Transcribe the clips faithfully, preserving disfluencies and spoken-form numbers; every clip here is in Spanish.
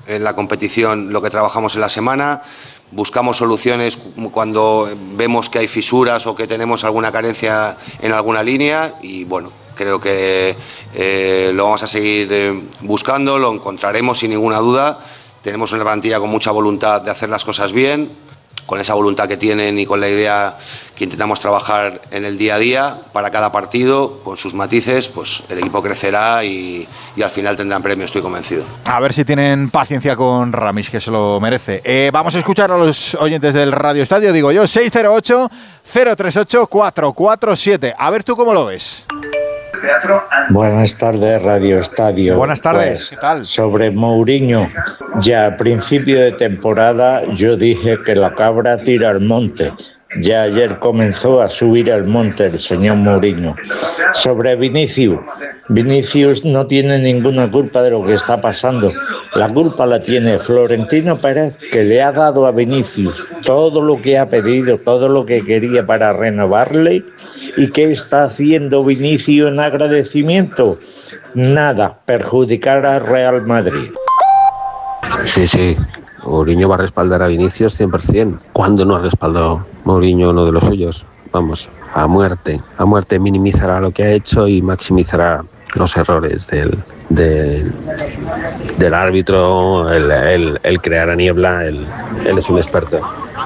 en la competición lo que trabajamos en la semana. Buscamos soluciones cuando vemos que hay fisuras o que tenemos alguna carencia en alguna línea y bueno, creo que eh, lo vamos a seguir eh, buscando, lo encontraremos sin ninguna duda. Tenemos una plantilla con mucha voluntad de hacer las cosas bien, con esa voluntad que tienen y con la idea que intentamos trabajar en el día a día para cada partido, con sus matices, pues el equipo crecerá y, y al final tendrán premio, estoy convencido. A ver si tienen paciencia con Ramis, que se lo merece. Eh, vamos a escuchar a los oyentes del Radio Estadio, digo yo, seis cero ocho, cero tres ocho, cuatro cuatro siete. A ver tú cómo lo ves. Buenas tardes, Radio Estadio. Buenas tardes, pues, ¿qué tal? Sobre Mourinho, ya a principio de temporada yo dije que la cabra tira al monte. Ya ayer comenzó a subir al monte el señor Mourinho. Sobre Vinicius, Vinicius no tiene ninguna culpa de lo que está pasando. La culpa la tiene Florentino Pérez, que le ha dado a Vinicius todo lo que ha pedido, todo lo que quería para renovarle. ¿Y qué está haciendo Vinicius en agradecimiento? Nada, perjudicar al Real Madrid. Sí, sí, Mourinho va a respaldar a Vinicius cien por ciento. ¿Cuándo no ha respaldado Mourinho uno de los suyos? Vamos, a muerte. A muerte minimizará lo que ha hecho y maximizará los errores del, del, del árbitro, el, el, el crear a niebla, el, él es un experto.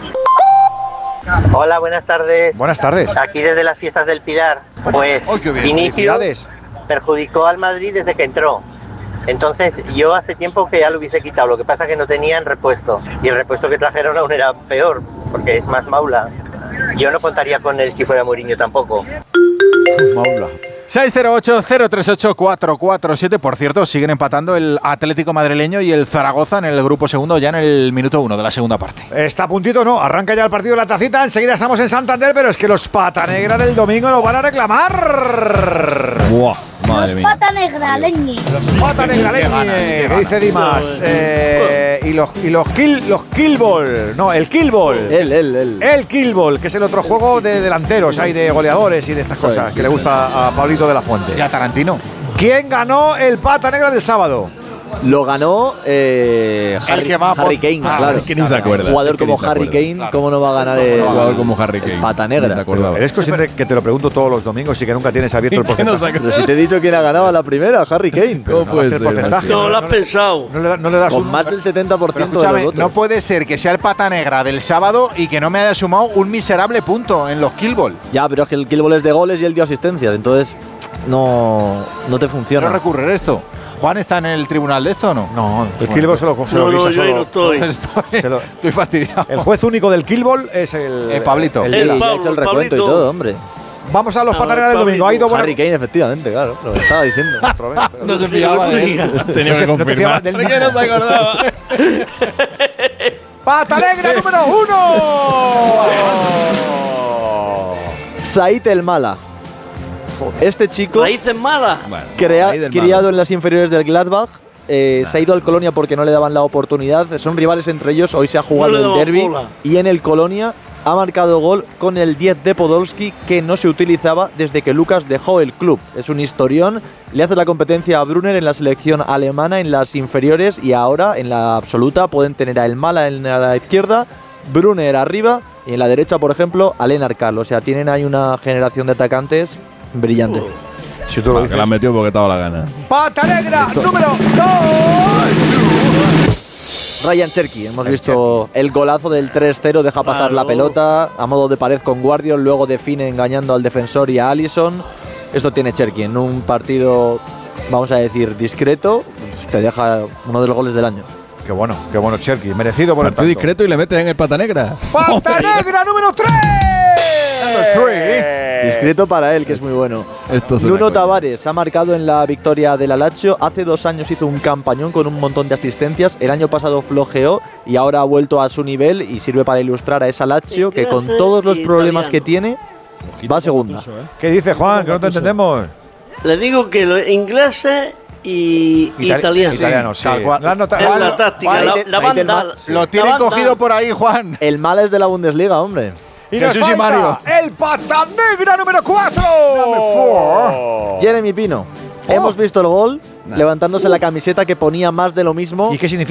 Hola, buenas tardes. Buenas tardes. Aquí desde las fiestas del Pilar. Pues ¡Oh, qué bien! Vinicius perjudicó al Madrid desde que entró. Entonces yo hace tiempo que ya lo hubiese quitado, lo que pasa es que no tenían repuesto. Y el repuesto que trajeron aún era peor, porque es más maula. Yo no contaría con él si fuera Mourinho tampoco. Maula. seis cero ocho, cero tres ocho, cuatro cuatro siete. Por cierto, siguen empatando el Atlético madrileño y el Zaragoza en el grupo segundo ya en el minuto uno de la segunda parte. Está a puntito, ¿no? Arranca ya el partido de la tacita. Enseguida estamos en Santander, pero es que los Pata Negra del domingo lo van a reclamar. ¡Buah! Madre los mía. Pata Negra, leñe. Los Pata Negra, leñe. ¿Qué dice Dimas? Eh, y los, y los, kill, los Killball. No, el Killball. El, el, el. El Killball, que es el otro juego de delanteros, hay de goleadores y de estas cosas, sí, que sí, le gusta a Pablito de la Fuente. Y a Tarantino. ¿Quién ganó el Pata Negra del sábado? Lo ganó eh, Harry, que va Harry por- Kane, Ah, claro. es que ni se acuerda. Un jugador Es que como ni se Harry acuerda. Kane, Claro. ¿cómo no va a ganar el, Un jugador como Harry Kane. el Pata Ni se Negra? acordaba. ¿Eres consciente que te lo pregunto todos los domingos y que nunca tienes abierto el porcentaje? Pero si te he dicho quién ha ganado a la primera, Harry Kane. Pero no va a ser porcentaje. No lo has pensado. No le, da- no le das Con un... más del setenta por Pero ciento de escúchame, los no votos. puede ser que sea el Pata Negra del sábado y que no me haya sumado un miserable punto en los Killball. Ya, pero es que el Killball es de goles y él dio asistencias, entonces no, no te funciona. Quiero recurrir esto. ¿Juan está en el tribunal de esto o no? No, el Bueno, Killball se lo, se lo No, no, visa yo ahí solo. no estoy. Estoy, Se lo- estoy fastidiado. El juez único del Killball es el... Eh, Pablito. el Sí, Vila. ya ha Pablo, hecho el recuento y Pablito. todo, hombre. Vamos a los A Pata ver, Negra del domingo. Hay dos buenas... Harry Kane, efectivamente, claro, lo que estaba diciendo. No se fiaba de él. Tenía que confirmar. Del... ¿Por qué no se acordaba? ¡Pata Negra número uno! Said El Mala. Este chico, Raíces malas. crea- Said El criado Mala. en las inferiores del Gladbach, eh, se ha ido al Colonia porque no le daban la oportunidad. Son rivales entre ellos. Hoy se ha jugado No le el daban derbi bola. y en el Colonia ha marcado gol con el diez de Podolski, que no se utilizaba desde que Lucas dejó el club. Es un historión. Le hace la competencia a Brunner en la selección alemana en las inferiores y ahora en la absoluta pueden tener a El Mala en la izquierda, Brunner arriba y en la derecha, por ejemplo, a Lennart Karl. O sea, tienen ahí una generación de atacantes brillante. Si tú lo dices. Que la metió porque estaba la gana. ¡Pata Negra número dos! Ryan Cherky, hemos visto el golazo del tres cero, deja pasar Claro. la pelota a modo de pared con Guardiol, luego define engañando al defensor y a Alisson. Esto tiene Cherky en un partido, vamos a decir, discreto, te deja uno de los goles del año. Qué bueno, qué bueno Cherky. Merecido por el Partido tanto. discreto y le metes en el Pata Negra. ¡Pata Negra número tres! Discreto para él, que es muy bueno. Esto es una Nuno cosa. Tavares ha marcado en la victoria de la Lazio. Hace dos años hizo un campañón con un montón de asistencias. El año pasado flojeó y ahora ha vuelto a su nivel y sirve para ilustrar a esa Lazio que con todos los problemas que tiene va a segunda. ¿Qué dice Juan? Que no te entendemos. Le digo que los ingleses y Itali- italianos. Italiano, sí. Tal cual. La nota- Es Juan, la táctica, Juan, la, ahí te- la ahí te banda. ma- Lo la tienen banda. cogido por ahí, Juan. El mal es de la Bundesliga, hombre. Y nos Jesús y falta Mario. el Pata Negra número cuatro. Jeremy Pino. Hemos visto el gol levantándose la camiseta que ponía más de lo mismo. ¿Y qué significa?